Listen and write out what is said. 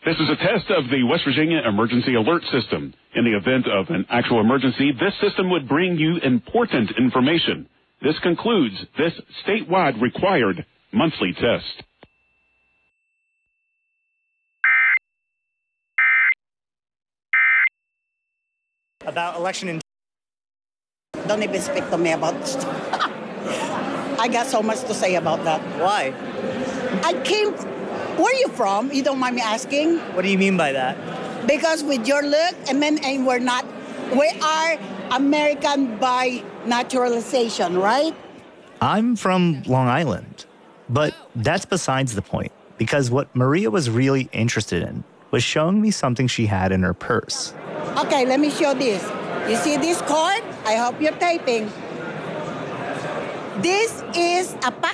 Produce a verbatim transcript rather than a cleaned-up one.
This is a test of the West Virginia Emergency Alert System. In the event of an actual emergency, this system would bring you important information. This concludes this statewide required monthly test. About election in... Don't even speak to me about this. I got so much to say about that. Why? I came... Where are you from? You don't mind me asking? What do you mean by that? Because with your look, and then and we're not... We are American by naturalization, right? I'm from Long Island. But that's besides the point. Because what Maria was really interested in was showing me something she had in her purse. Okay, let me show this. You see this card? I hope you're typing. This is a pack